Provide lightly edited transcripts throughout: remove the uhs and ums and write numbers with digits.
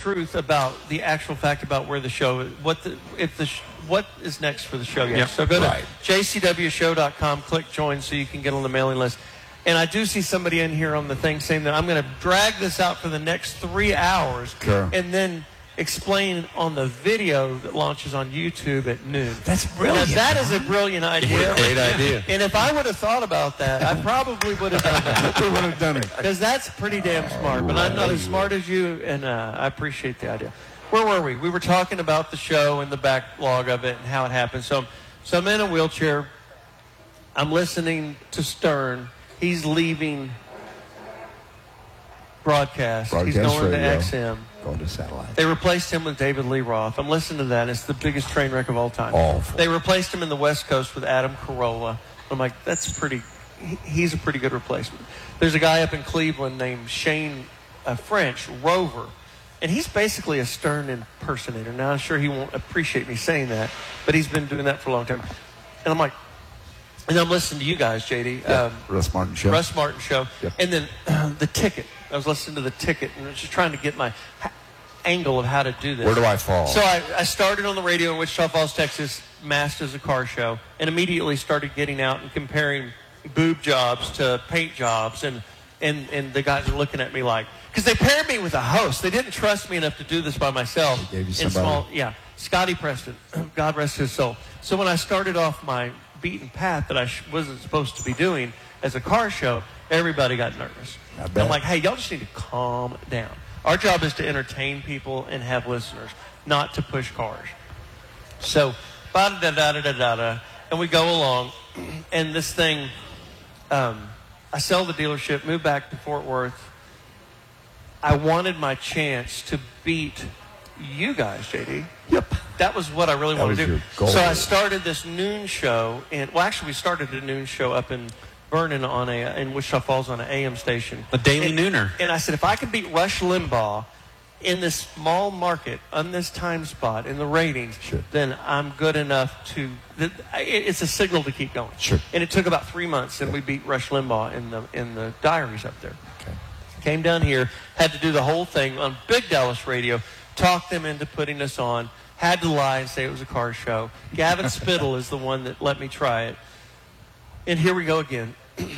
truth about the actual fact about where the show is, what is next for the show. Yep. So go to jcwshow.com, click join so you can get on the mailing list. And I do see somebody in here on the thing saying that I'm going to drag this out for the next 3 hours and then explain on the video that launches on YouTube at noon. That's brilliant. Now, that is a brilliant idea. Great idea. And if I would have thought about that, I probably would have done that. We would have done it. Because that's pretty damn smart. But I'm not as smart as you, and I appreciate the idea. Where were we? We were talking about the show and the backlog of it and how it happened. So I'm in a wheelchair. I'm listening to Stern. He's leaving broadcast. He's going to XM. Going to satellite. They replaced him with David Lee Roth. I'm listening to that. It's the biggest train wreck of all time. Awful. They replaced him in the West Coast with Adam Carolla. I'm like, he's a pretty good replacement. There's a guy up in Cleveland named Shane French, Rover, and he's basically a Stern impersonator. Now, I'm sure he won't appreciate me saying that, but he's been doing that for a long time. And I'm like, and I'm listening to you guys, JD. Russ Martin Show. Russ Martin Show. Yep. And then The Ticket. I was listening to The Ticket and just trying to get my angle of how to do this. Where do I fall? So I started on the radio in Wichita Falls, Texas, masked as a car show, and immediately started getting out and comparing boob jobs to paint jobs. And the guys are looking at me like, because they paired me with a host. They didn't trust me enough to do this by myself. They gave you somebody. Scotty Preston, God rest his soul. So when I started off my beaten path that I wasn't supposed to be doing as a car show, everybody got nervous. I'm like, hey, y'all just need to calm down. Our job is to entertain people and have listeners, not to push cars. So, and we go along, and this thing, I sell the dealership, move back to Fort Worth. I wanted my chance to beat you guys, JD. Yep. That was what I really wanted to do. Goal. So I started this noon show, we started a noon show up in Vernon in Wichita Falls on an AM station. A daily nooner. And I said, if I can beat Rush Limbaugh in this small market, on this time spot, in the ratings, then I'm good enough to... It's a signal to keep going. Sure. And it took about 3 months, and we beat Rush Limbaugh in the diaries up there. Okay. Came down here, had to do the whole thing on Big Dallas Radio, talked them into putting us on, had to lie and say it was a car show. Gavin Spittle is the one that let me try it. And here we go again.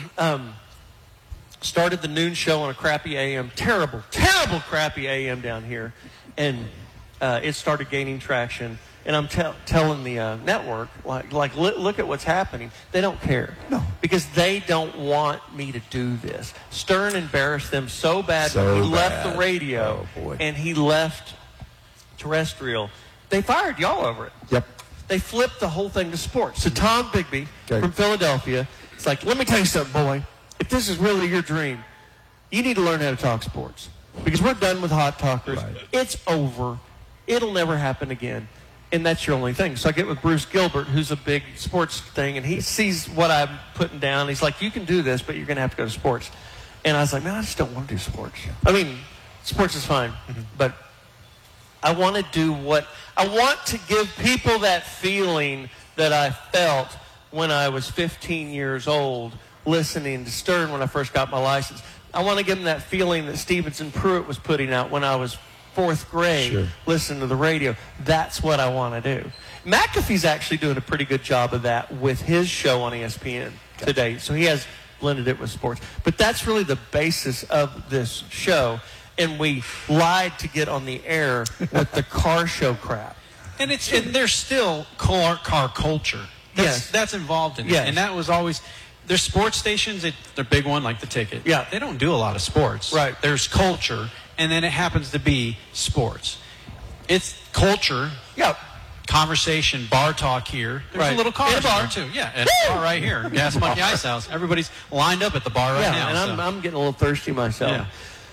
Started the noon show on a crappy AM, terrible crappy AM down here. And it started gaining traction. And I'm telling the network, look at what's happening. They don't care. No. Because they don't want me to do this. Stern embarrassed them so bad when he left the radio and he left terrestrial. They fired y'all over it. Yep. They flipped the whole thing to sports. So Tom Bigby from Philadelphia, it's like, let me tell you something, boy. If this is really your dream, you need to learn how to talk sports. Because we're done with hot talkers. Right. It's over. It'll never happen again. And that's your only thing. So I get with Bruce Gilbert, who's a big sports thing, and he sees what I'm putting down. He's like, you can do this, but you're going to have to go to sports. And I was like, man, I just don't want to do sports. I mean, sports is fine, but I want to do I want to give people that feeling that I felt when I was 15 years old listening to Stern when I first got my license. I want to give them that feeling that Stevenson Pruitt was putting out when I was 4th grade, listening to the radio. That's what I want to do. McAfee's actually doing a pretty good job of that with his show on ESPN today. So he has blended it with sports. But that's really the basis of this show. And we lied to get on the air with the car show crap. And there's still car culture. That's involved in it. And that was always... There's sports stations, they're big one, like The Ticket. Yeah. They don't do a lot of sports. Right. There's culture, and then it happens to be sports. It's culture. Yeah. Conversation, bar talk here. There's a little car bar too. Yeah, and a bar right here. Gas Monkey Ice House. Everybody's lined up at the bar right now. And I'm getting a little thirsty myself. Yeah.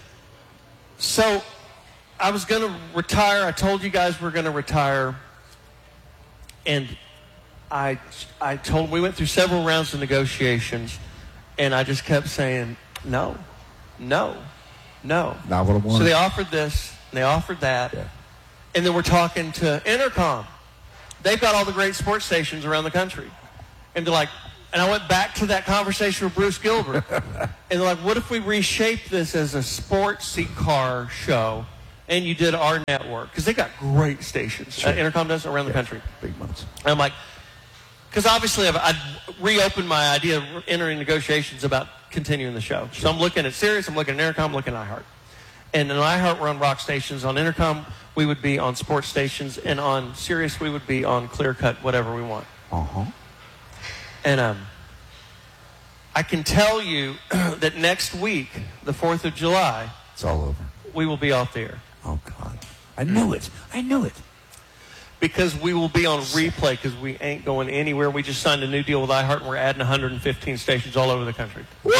So I was going to retire. I told you guys we're going to retire. And I told them, we went through several rounds of negotiations, and I just kept saying, no. Not what I want. So they offered this, and they offered that, and then we're talking to Intercom. They've got all the great sports stations around the country. And they're like, and I went back to that conversation with Bruce Gilbert, and they're like, what if we reshape this as a sportsy car show, and you did our network, because they got great stations. Sure. Intercom does around the country. Big months. And I'm like, because obviously I'd reopened my idea of entering negotiations about continuing the show. Sure. So I'm looking at Sirius, I'm looking at Intercom, I'm looking at iHeart. And in iHeart, we're on rock stations. On Intercom, we would be on sports stations. And on Sirius, we would be on clear cut, whatever we want. Uh-huh. And I can tell you that next week, the 4th of July, it's all over. We will be off the air. Oh, God. I knew it. Because we will be on replay, because we ain't going anywhere. We just signed a new deal with iHeart, and we're adding 115 stations all over the country.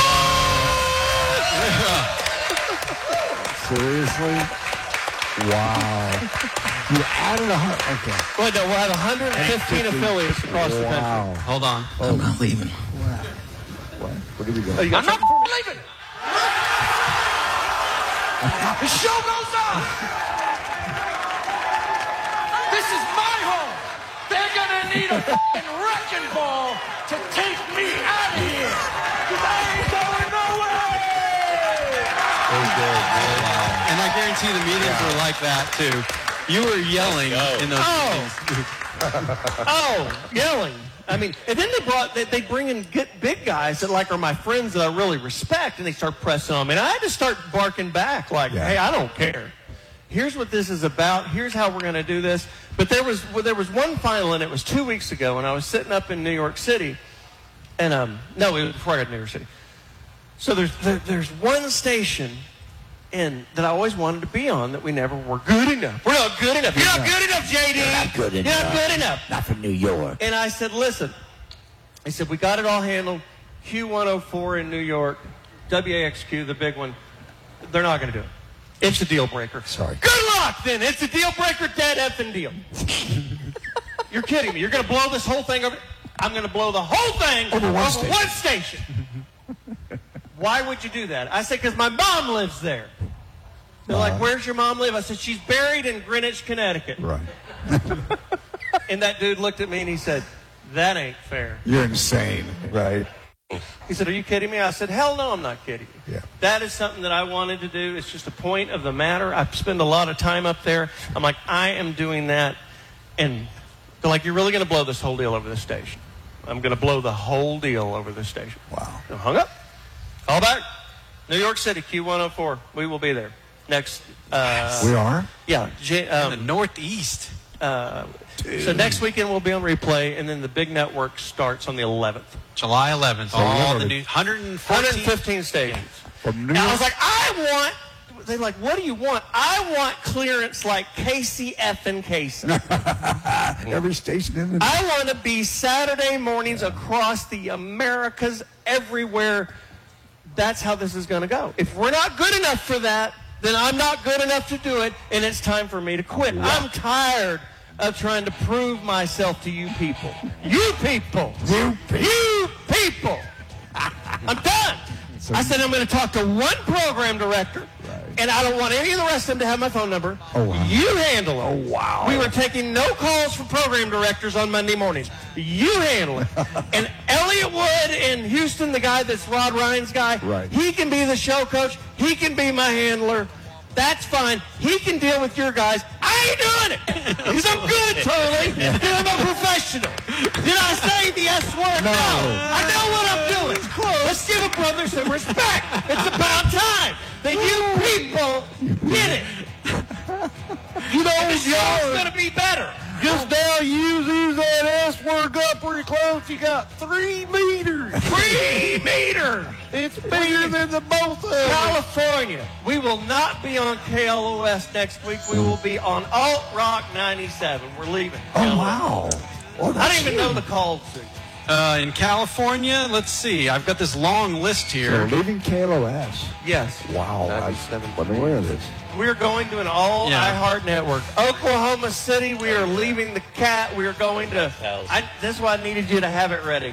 Seriously? Wow. You added 100. Okay. Well, no, we'll have 115 affiliates across the country. Hold on. I'm not leaving. What? Where do we go? I'm not leaving. The show goes on. This is my home. They're going to need a fucking wrecking ball to take me out of here. Because I ain't going nowhere. And I guarantee the meetings were like that, too. You were yelling in those meetings. Yelling. I mean, and then they bring in big guys that are my friends that I really respect, and they start pressing on me. And I had to start barking back hey, I don't care. Here's what this is about. Here's how we're going to do this. But there was one final, and it was 2 weeks ago, and I was sitting up in New York City. And, no, it was before I got to New York City. So there's one station that I always wanted to be on that we never were good enough. We're not good enough. You're not good enough, JD. You're not good enough. You're not good enough. Not for New York. And I said, listen. I said, we got it all handled. Q104 in New York. WAXQ, the big one. They're not going to do it. It's a deal breaker. Sorry. Good luck, then. It's a deal breaker, dead effing deal. You're kidding me. You're going to blow this whole thing over. I'm going to blow the whole thing over one station. Why would you do that? I said, because my mom lives there. They're like, where's your mom live? I said, she's buried in Greenwich, Connecticut. Right. And that dude looked at me and he said, that ain't fair. You're insane. Right. He said, are you kidding me? I said, hell no, I'm not kidding you. Yeah. That is something that I wanted to do. It's just a point of the matter. I spend a lot of time up there. I'm like, I am doing that. And they're like, you're really going to blow this whole deal over this station? I'm going to blow the whole deal over this station. Wow. So hung up. Call back. New York City, Q104. We will be there. Next. We are? Yeah. In the Northeast. So next weekend we'll be on replay, and then the big network starts on the 11th. July 11th. All the new 115 stations. And I was like, they're like, what do you want? I want clearance like KCF and KC. Every station in the... I want to be Saturday mornings across the Americas, everywhere. That's how this is going to go. If we're not good enough for that, then I'm not good enough to do it, and it's time for me to quit. Wow. I'm tired of trying to prove myself to you people. You people. You people. I'm done. I said I'm going to talk to one program director, and I don't want any of the rest of them to have my phone number. Oh, wow. You handle it. Oh, wow. We were taking no calls from program directors on Monday mornings. You handle it. And Elliot Wood in Houston, the guy that's Rod Ryan's guy, he can be the show coach. He can be my handler. That's fine. He can deal with your guys. I ain't doing it. Because I'm good, Charlie. Because I'm a professional. Did I say the S word? No. I know what I'm doing. Let's give a brother some respect. It's about time that you people get it. You know, the show's going to be better. Just now use that S word up pretty close. You got 3 meters. 3 meters. It's bigger than the both of them. California. We will not be on KLOS next week. We will be on Alt Rock 97. We're leaving. Oh, wow. Well, I don't even know the call to. In California, let's see. I've got this long list here. So leaving KLOS. Yes. Wow. I wasn't aware of this. We're going to an all iHeart network. Oklahoma City, we are leaving the cat. We are going to... This is why I needed you to have it ready.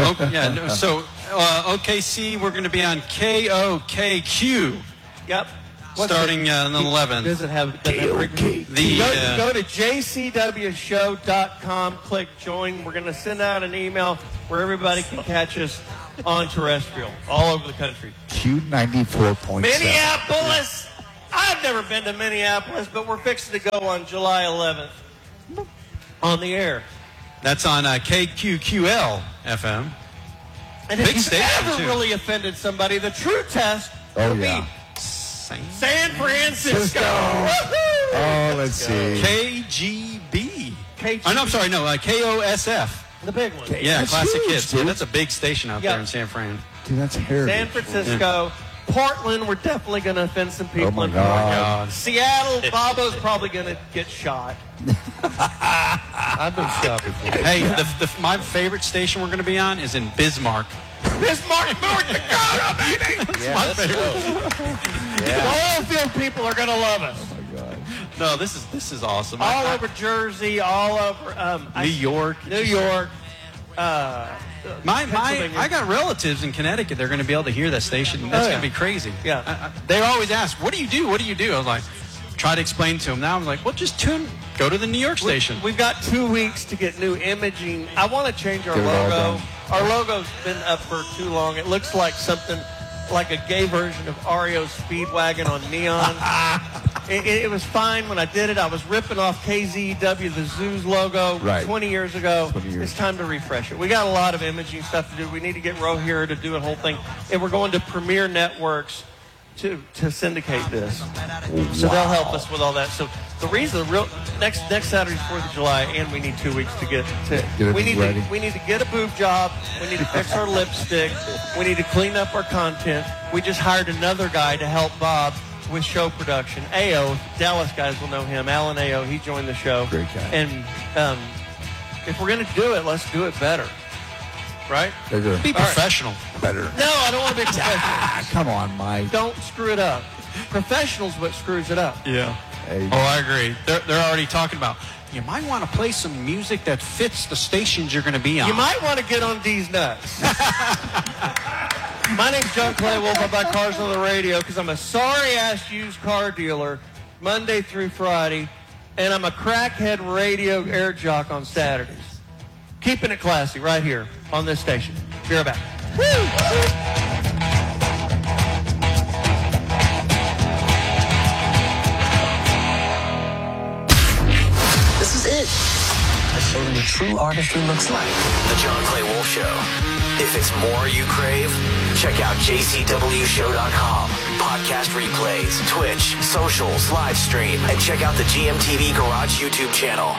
OKC, we're going to be on KOKQ. Yep. Starting on the 11th. Does it have... Go to jcwshow.com, click join. We're going to send out an email where everybody can catch us on terrestrial all over the country. Q94.7. Minneapolis, I've never been to Minneapolis, but we're fixing to go on July 11th on the air. That's on KQQL FM. And if you've ever really offended somebody, the true test will be San Francisco. Oh, let's see. KGB. Oh, no, I'm sorry. No, KOSF. The big one. Yeah, that's Classic huge, Hits. dude. Yeah, that's a big station out there in San Fran. Dude, that's heritage. San Francisco. Portland, we're definitely going to offend some people. Oh, my in God. Seattle, Bobo's probably going to get shot. I've been shot before. Hey, my favorite station we're going to be on is in Bismarck. Bismarck, North Dakota, baby! Yeah, my favorite. The oil field people are going to love us. Oh, my God. No, this is awesome. All over Jersey, all over New York. I got relatives in Connecticut. They're going to be able to hear that station. That's going to be crazy. Yeah. They always ask, "What do you do? What do you do?" I was like, try to explain to them. Now I'm like, well, just go to the New York station. We've got 2 weeks to get new imaging. I want to change our logo. Our logo's been up for too long. It looks like something like a gay version of REO Speedwagon on neon. It was fine when I did it. I was ripping off KZEW, the Zoo's logo, 20 years ago. It's time to refresh it. We got a lot of imaging stuff to do. We need to get Rohira to do a whole thing. And we're going to Premier Networks to syndicate this. So they'll help us with all that. So the reason, next Saturday's 4th of July, and we need 2 weeks to get we need to get a boob job. We need to fix our lipstick. We need to clean up our content. We just hired another guy to help Bob with show production. AO, Dallas guys will know him. Alan AO, he joined the show. Great guy. And if we're going to do it, let's do it better. Right? Be professional. Better. No, I don't want to be professional. Come on, Mike. Don't screw it up. Professional's what screws it up. Yeah. Hey. Oh, I agree. They're already talking about, you might want to play some music that fits the stations you're going to be on. You might want to get on D's nuts. My name's John Clay Wolf. I buy cars on the radio because I'm a sorry-ass used car dealer Monday through Friday, and I'm a crackhead radio air jock on Saturdays. Keeping it classy right here on this station. Be right back. Woo! This is it. I show them what true artistry looks like. The John Clay Wolf Show. If it's more you crave, check out jcwshow.com. Podcast replays, Twitch, socials, live stream, and check out the GMTV Garage YouTube channel.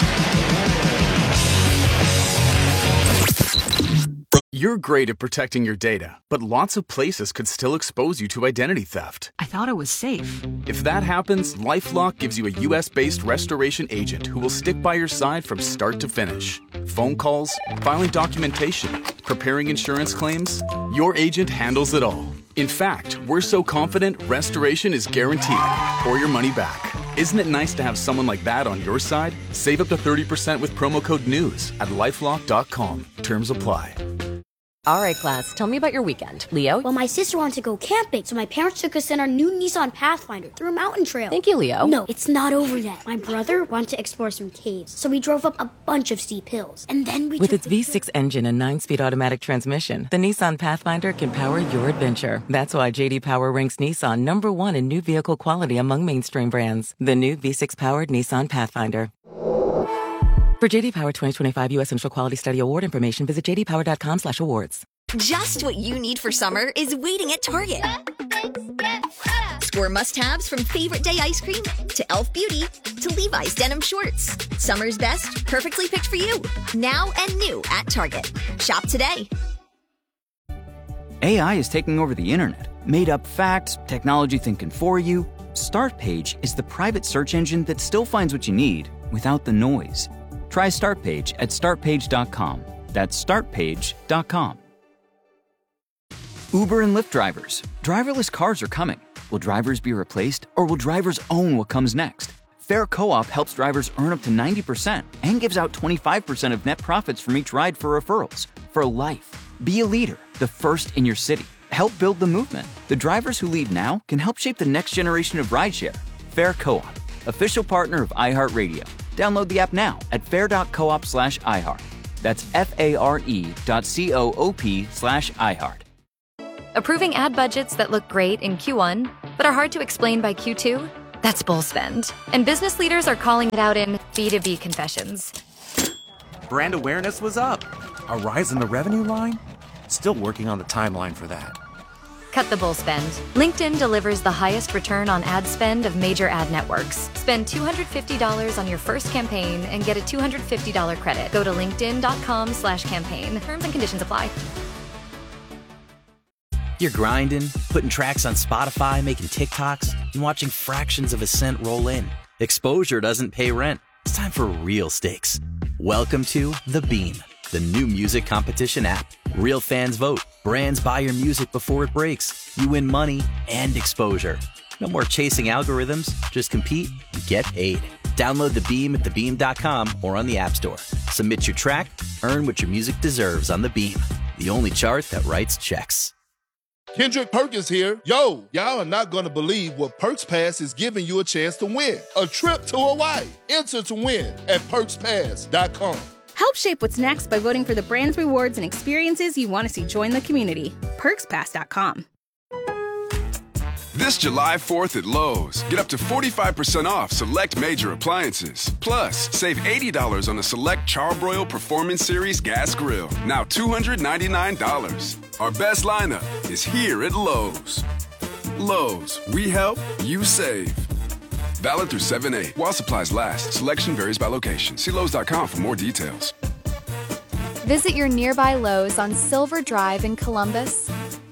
You're great at protecting your data, but lots of places could still expose you to identity theft. I thought it was safe. If that happens, LifeLock gives you a U.S.-based restoration agent who will stick by your side from start to finish. Phone calls, filing documentation, preparing insurance claims, your agent handles it all. In fact, we're so confident restoration is guaranteed or your money back. Isn't it nice to have someone like that on your side? Save up to 30% with promo code NEWS at LifeLock.com. Terms apply. All right, class, tell me about your weekend. Leo? Well, my sister wanted to go camping, so my parents took us in our new Nissan Pathfinder through a mountain trail. Thank you, Leo. No, it's not over yet. My brother wanted to explore some caves, so we drove up a bunch of steep hills. And then we With its V6 engine and 9-speed automatic transmission, the Nissan Pathfinder can power your adventure. That's why J.D. Power ranks Nissan #1 in new vehicle quality among mainstream brands. The new V6-powered Nissan Pathfinder. For J.D. Power 2025 U.S. Central Quality Study Award information, visit jdpower.com/awards. Just what you need for summer is waiting at Target. Score must-haves from Favorite Day ice cream to e.l.f. Beauty to Levi's denim shorts. Summer's best, perfectly picked for you. Now and new at Target. Shop today. AI is taking over the internet. Made up facts, technology thinking for you. Startpage is the private search engine that still finds what you need without the noise. Try Startpage at startpage.com. That's startpage.com. Uber and Lyft drivers. Driverless cars are coming. Will drivers be replaced, or will drivers own what comes next? Fair Co-op helps drivers earn up to 90% and gives out 25% of net profits from each ride for referrals. For life. Be a leader, the first in your city. Help build the movement. The drivers who lead now can help shape the next generation of rideshare. Fair Co-op, official partner of iHeartRadio. Download the app now at fair.coop/iHeart. That's FARE.coop/iHeart. Approving ad budgets that look great in Q1, but are hard to explain by Q2? That's bull spend. And business leaders are calling it out in B2B confessions. Brand awareness was up. A rise in the revenue line? Still working on the timeline for that. Cut the bull spend. LinkedIn delivers the highest return on ad spend of major ad networks. Spend $250 on your first campaign and get a $250 credit. Go to linkedin.com/campaign. Terms and conditions apply. You're grinding, putting tracks on Spotify, making TikToks, and watching fractions of a cent roll in. Exposure doesn't pay rent. It's time for real stakes. Welcome to The Beam, the new music competition app. Real fans vote. Brands buy your music before it breaks. You win money and exposure. No more chasing algorithms. Just compete and get paid. Download The Beam at thebeam.com or on the App Store. Submit your track, earn what your music deserves on The Beam, the only chart that writes checks. Kendrick Perkins here. Yo, y'all are not going to believe what Perks Pass is giving you a chance to win. A trip to Hawaii. Enter to win at perkspass.com. Help shape what's next by voting for the brands, rewards, and experiences you want to see join the community. PerksPass.com. This July 4th at Lowe's, get up to 45% off select major appliances. Plus, save $80 on a select Charbroil Performance Series gas grill, now $299. Our best lineup is here at Lowe's. Lowe's, we help, you save. Valid through 7/8. While supplies last. Selection varies by location. See Lowe's.com for more details. Visit your nearby Lowe's on Silver Drive in Columbus.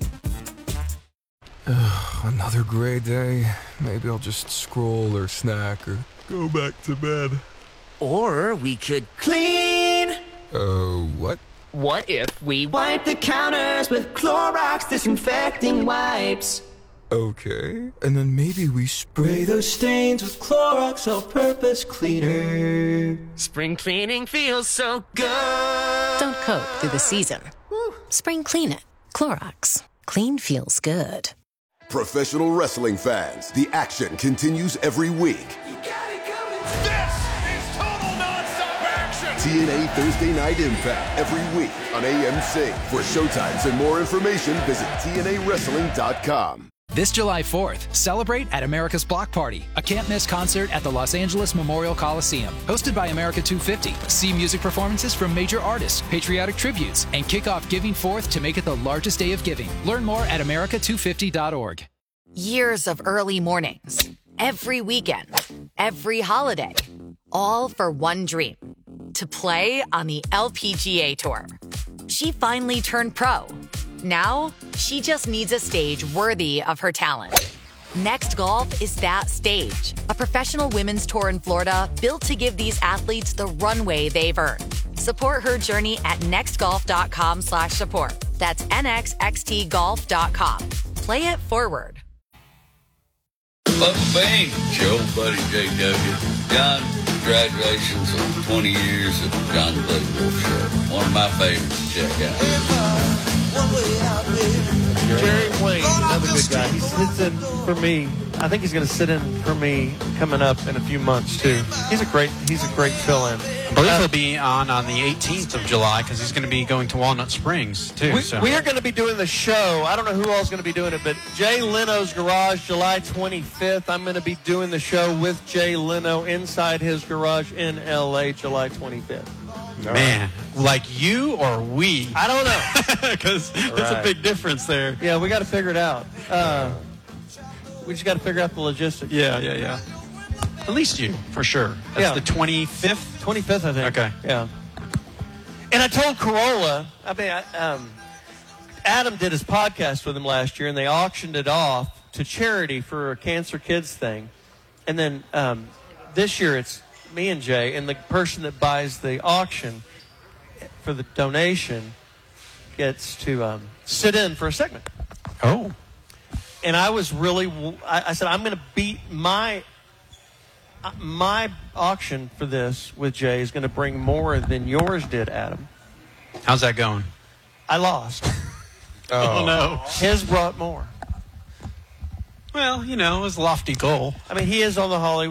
Another gray day. Maybe I'll just scroll or snack or go back to bed. Or we could clean. What? What if we wipe the counters with Clorox disinfecting wipes? Okay, and then maybe we spray those stains with Clorox All-Purpose Cleaner. Spring cleaning feels so good. Don't cope through the season. Spring clean it. Clorox. Clean feels good. Professional wrestling fans, the action continues every week. This is total nonstop action. TNA Thursday Night Impact every week on AMC. For showtimes and more information, visit TNAWrestling.com. This July 4th, celebrate at America's Block Party, a can't-miss concert at the Los Angeles Memorial Coliseum. Hosted by America 250, see music performances from major artists, patriotic tributes, and kick off Giving Forth to make it the largest day of giving. Learn more at america250.org. Years of early mornings, every weekend, every holiday, all for one dream, to play on the LPGA Tour. She finally turned pro. Now, she just needs a stage worthy of her talent. Next Golf is that stage, a professional women's tour in Florida built to give these athletes the runway they've earned. Support her journey at nextgolf.com/support. That's nxxtgolf.com. Play it forward. Bubba Bing, Joe Buddy JW. John, congratulations on 20 years of John Blake Wolf Show. One of my favorites to check out. Jerry Wayne, another good guy. He sits in for me. I think he's going to sit in for me coming up in a few months too. He's a great fill-in. I believe he'll be on the 18th of July because he's going to be going to Walnut Springs too. We are going to be doing the show. I don't know who else is going to be doing it, but Jay Leno's Garage, July 25th. I'm going to be doing the show with Jay Leno inside his garage in L.A. July 25th. Man, like you or we? I don't know. Because there's a big difference there. Yeah, we got to figure it out. We just got to figure out the logistics. Yeah. At least you, for sure. That's the 25th? 25th, I think. Okay. Yeah. And I told Corolla, Adam did his podcast with him last year, and they auctioned it off to charity for a Cancer Kids thing. And then this year it's me and Jay, and the person that buys the auction for the donation gets to sit in for a segment. Oh. And I was really, I said, I'm going to beat my auction for this with Jay is going to bring more than yours did, Adam. How's that going? I lost. Oh, no. His brought more. Well, it was a lofty goal. I mean, he is on the Hollywood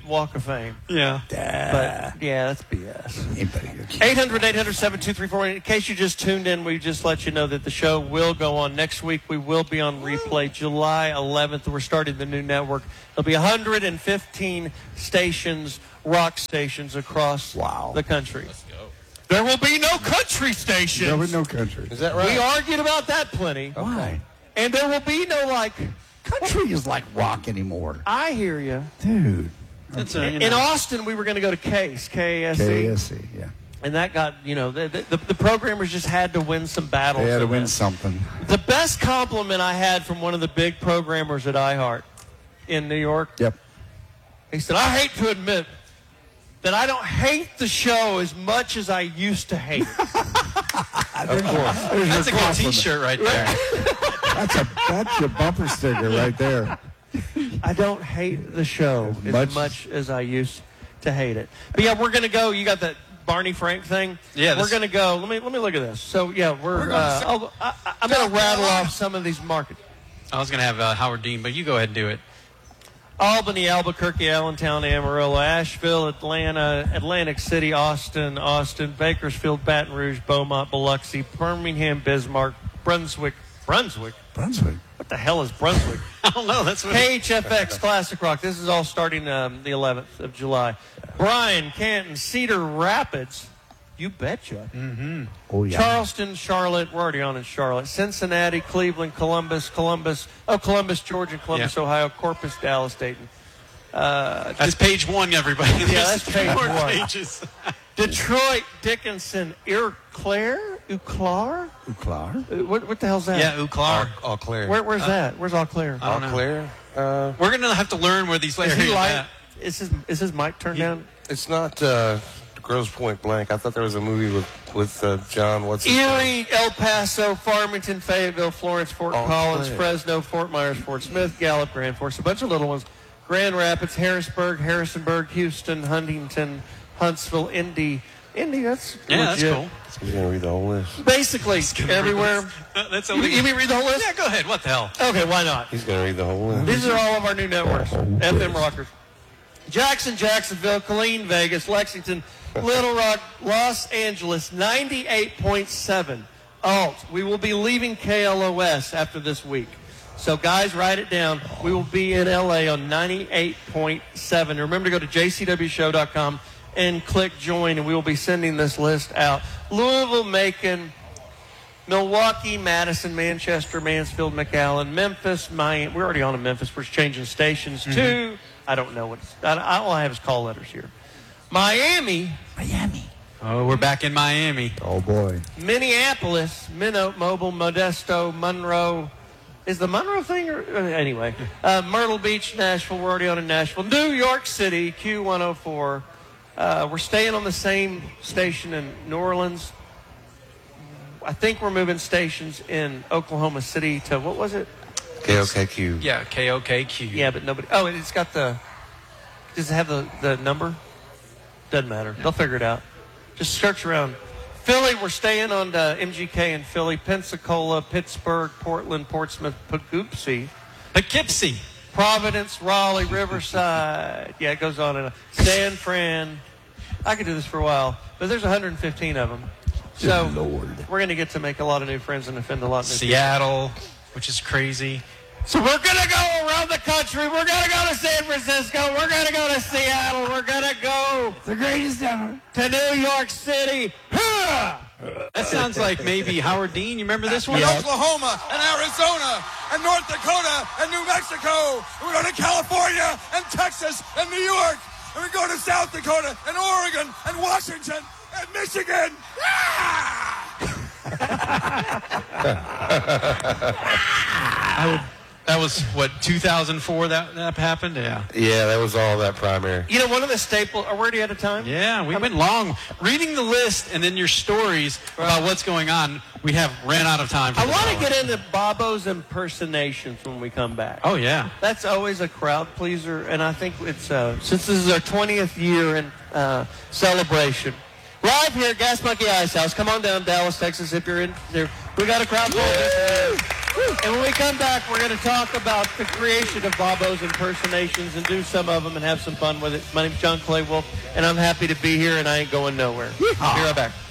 Walk of Fame. Yeah. But, yeah, that's BS. 800-800-7234. In case you just tuned in, we just let you know that the show will go on next week. We will be on replay July 11th. We're starting the new network. There'll be 115 stations, rock stations across the country. Let's go. There will be no country stations. There will be no country. Is that right? We argued about that plenty. Why? And there will be no, like... Country is like rock anymore. I hear you. Dude. In Austin, we were going to go to KASE, K-A-S-E. K-A-S-E, yeah. And that got, the programmers just had to win some battles. They had to win something. The best compliment I had from one of the big programmers at iHeart in New York. Yep. He said, I hate to admit that I don't hate the show as much as I used to hate it. Of course. That's a good T-shirt right there. That's your bumper sticker right there. I don't hate the show as much as I used to hate it. But yeah, we're gonna go. You got that Barney Frank thing? Yeah. We're gonna go. Let me look at this. So yeah, I'm gonna rattle off some of these markets. I was gonna have Howard Dean, but you go ahead and do it. Albany, Albuquerque, Allentown, Amarillo, Asheville, Atlanta, Atlantic City, Austin, Bakersfield, Baton Rouge, Beaumont, Biloxi, Birmingham, Bismarck, Brunswick. What the hell is Brunswick? I don't know. That's what KHFX Classic Rock. This is all starting the 11th of July. Bryan, Canton, Cedar Rapids. You betcha. Mm-hmm. Oh, yeah. Charleston, Charlotte. We're already on in Charlotte. Cincinnati, Cleveland, Columbus, Georgia, Columbus, Ohio, Corpus, Dallas, Dayton. That's page one, everybody. Yeah, that's page one. Pages. Detroit, Dickinson, Eau Claire. What the hell's that? Yeah, Eau Claire. Eau Claire. Where's that? Where's Eau Claire? I don't know. Eau Claire? We're going to have to learn where these areas are at. Is his mic turned down? It's not Grosse Point Blank. I thought there was a movie with John. What's his name? Erie, El Paso, Farmington, Fayetteville, Florence, Fort Collins, Fresno, Fort Myers, Fort Smith, Gallup, Grand Forks, a bunch of little ones. Grand Rapids, Harrisburg, Harrisonburg, Houston, Huntington, Huntsville, Indy, that's legit. Cool. He's going to read the whole list. Basically, everywhere. That's you mean read the whole list? Yeah, go ahead. What the hell? Okay, why not? He's going to read the whole list. These are all of our new networks. FM Rockers. Jackson, Jacksonville, Killeen, Vegas, Lexington, Little Rock, Los Angeles, 98.7. Alt. We will be leaving KLOS after this week. So, guys, write it down. We will be in LA on 98.7. Remember to go to jcwshow.com and click join, and we will be sending this list out. Louisville, Macon, Milwaukee, Madison, Manchester, Mansfield, McAllen, Memphis, Miami. We're already on in Memphis. We're changing stations to, I don't know what all I have is call letters here. Miami. Oh, we're back in Miami. Oh, boy. Minneapolis, Minot, Mobile, Modesto, Monroe. Is the Monroe thing? Anyway. Myrtle Beach, Nashville. We're already on in Nashville. New York City, Q104. We're staying on the same station in New Orleans. I think we're moving stations in Oklahoma City to, what was it? KOKQ. Yeah, KOKQ. Yeah, but nobody. Oh, it's got the. Does it have the number? Doesn't matter. They'll figure it out. Just search around. Philly, we're staying on MGK in Philly. Pensacola, Pittsburgh, Portland, Portsmouth, Poughkeepsie. Providence, Raleigh, Riverside. Yeah, it goes on and on. San Fran. I could do this for a while, but there's 115 of them. So we're going to get to make a lot of new friends and offend a lot of new Seattle, which is crazy. So we're going to go around the country. We're going to go to San Francisco. We're going to go to Seattle. We're going to go the greatest ever to New York City. That sounds like maybe Howard Dean. You remember this one? Yeah. Oklahoma and Arizona and North Dakota and New Mexico. We go to California and Texas and New York. And we go to South Dakota and Oregon and Washington and Michigan. That was, 2004 that happened? Yeah. Yeah, that was all that primary. You know, one of the staples, are we already out of time? Yeah, we went long. Reading the list and then your stories about what's going on, we ran out of time. I want to get into Bobo's impersonations when we come back. Oh, yeah. That's always a crowd pleaser, and I think it's, since this is our 20th year in celebration, live here at Gas Monkey Ice House. Come on down, Dallas, Texas, if you're in there. We got a crowd pleaser. And when we come back, we're going to talk about the creation of Bobo's impersonations and do some of them and have some fun with it. My name's John Clay Wolf, and I'm happy to be here, and I ain't going nowhere. Be right back.